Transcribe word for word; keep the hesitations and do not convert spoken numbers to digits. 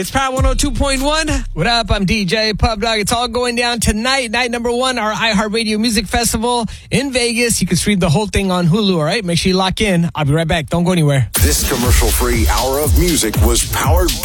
It's Power one oh two point one. What up? I'm D J Pub Dog. It's all going down tonight. Night number one, our iHeartRadio Music Festival in Vegas. You can stream the whole thing on Hulu, all right? Make sure you lock in. I'll be right back. Don't go anywhere. This commercial-free hour of music was powered